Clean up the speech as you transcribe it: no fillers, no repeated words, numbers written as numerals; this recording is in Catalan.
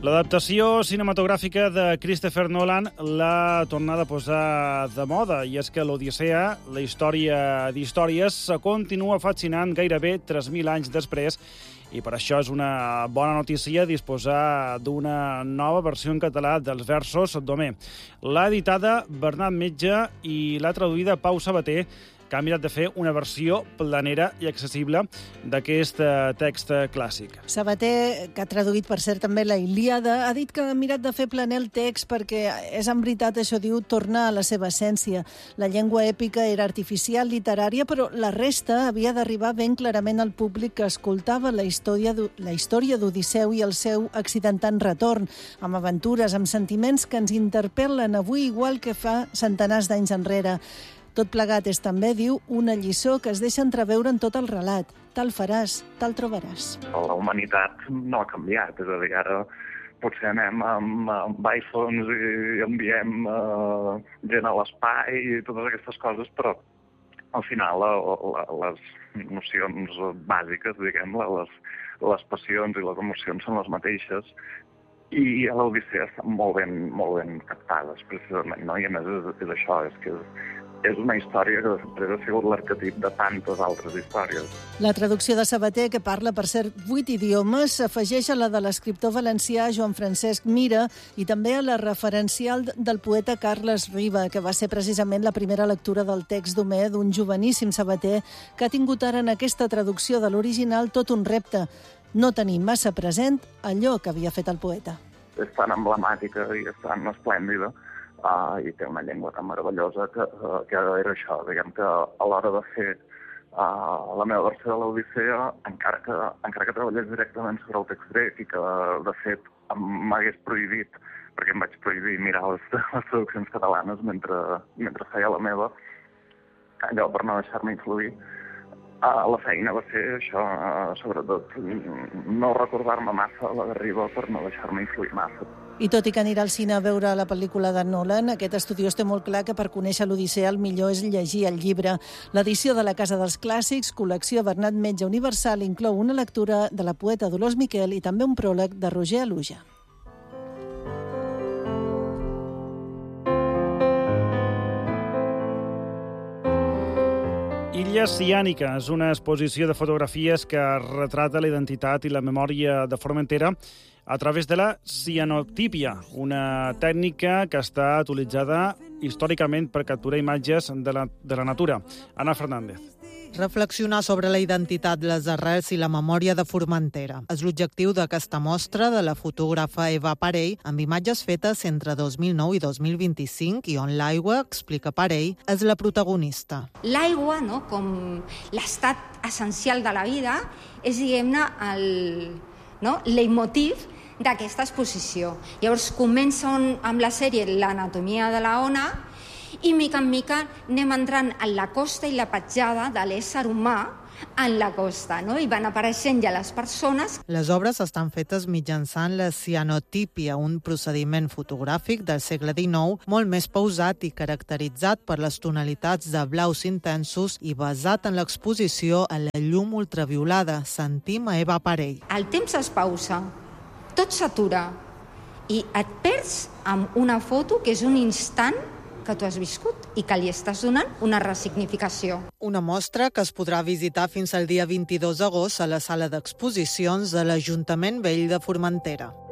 L'adaptació cinematogràfica de Christopher Nolan l'ha tornada a posar de moda, i és que l'Odissea, la història d'històries, continua fascinant gairebé 3.000 anys després, i per això és una bona notícia disposar d'una nova versió en català dels versos d'Homer. L'ha editada Bernat Metge i l'ha traduïda Pau Sabater, que ha mirat de fer una versió planera i accessible d'aquest text clàssic. Sabater, que ha traduït, per cert, també la Ilíada, ha dit que ha mirat de fer planer el text perquè és, en veritat, això diu, tornar a la seva essència. La llengua èpica era artificial, literària, però la resta havia d'arribar ben clarament al públic que escoltava la història d'Odisseu i el seu accidentant retorn, amb aventures, amb sentiments que ens interpel·len avui igual que fa centenars d'anys enrere. Tot plegat és també, diu, una lliçó que es deixa entreveure en tot el relat. Tal faràs, tal trobaràs. La humanitat no ha canviat, és a dir, ara potser anem amb iPhones i enviem gent a l'espai i totes aquestes coses, però al final les nocions bàsiques, diguem-ne, les passions i les emocions són les mateixes, i a l'Odissea estan molt ben captades, precisament, no? I a més és això, és una història que després ha sigut l'arquetip de tantes altres històries. La traducció de Sabater, que parla, per cert, 8 idiomes, s'afegeix a la de l'escriptor valencià Joan Francesc Mira i també a la referencial del poeta Carles Riba, que va ser precisament la primera lectura del text d'Homer d'un joveníssim Sabater que ha tingut ara en aquesta traducció de l'original tot un repte: no tenir massa present allò que havia fet el poeta. És tan emblemàtica i és tan esplèndida, i té una llengua tan meravellosa que era això, diguem que a l'hora de fer la meva versió de l'Odissea, encara que treballés directament sobre el text grec i que, de fet, m'hagués prohibit, perquè em vaig prohibir mirar les traduccions catalanes mentre feia la meva, allò per no deixar-me influir, la feina va ser això, sobretot, no recordar-me massa la de Riba per no deixar-me influir massa. I tot i que anirà al cine a veure la pel·lícula de Nolan, aquest estudiós té molt clar que per conèixer l'Odissea el millor és llegir el llibre. L'edició de la Casa dels Clàssics, col·lecció Bernat Metge Universal, inclou una lectura de la poeta Dolors Miquel i també un pròleg de Roger Aluja. Illes Ciàniques, una exposició de fotografies que retrata la identitat i la memòria de Formentera a través de la cianotípia, una tècnica que està utilitzada històricament per capturar imatges de la natura. Ana Fernández. Reflexionar sobre la identitat, les arrels i la memòria de Formentera. És l'objectiu d'aquesta mostra de la fotògrafa Eva Parell, amb imatges fetes entre 2009 i 2025 i on l'aigua, explica Parell, és la protagonista. L'aigua, no, com l'estat essencial de la vida, és, diguem-ne, el leitmotiv d'aquesta exposició. Llavors comença amb la sèrie l'anatomia de la ona, i mica en mica anem entrant en la costa i la petjada de l'ésser humà en la costa, no? I van apareixent ja les persones. Les obres estan fetes mitjançant la cianotípia, un procediment fotogràfic del segle XIX molt més pausat i caracteritzat per les tonalitats de blaus intensos i basat en l'exposició a la llum ultraviolada. Sentim a Eva Parell. El temps es pausa, tot s'atura i et perds amb una foto que és un instant que tu has viscut i que li estàs donant una ressignificació. Una mostra que es podrà visitar fins al dia 22 d'agost a la sala d'exposicions de l'Ajuntament Vell de Formentera.